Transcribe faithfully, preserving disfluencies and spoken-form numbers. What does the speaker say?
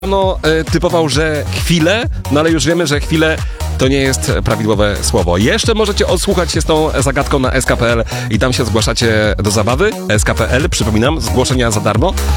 No, e, typował, że chwilę, no ale już wiemy, że chwilę to nie jest prawidłowe słowo. Jeszcze możecie odsłuchać się z tą zagadką na S K kropka P L i tam się zgłaszacie do zabawy. S K kropka P L, przypominam, zgłoszenia za darmo.